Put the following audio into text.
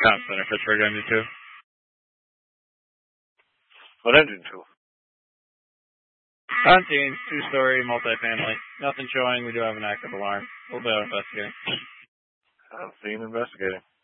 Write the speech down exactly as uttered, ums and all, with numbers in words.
comp center, Pittsburgh M D two. What engine tool? Unseen, two-story, multifamily. Nothing showing. We do have an active alarm. We'll be investigating. Unseen investigating.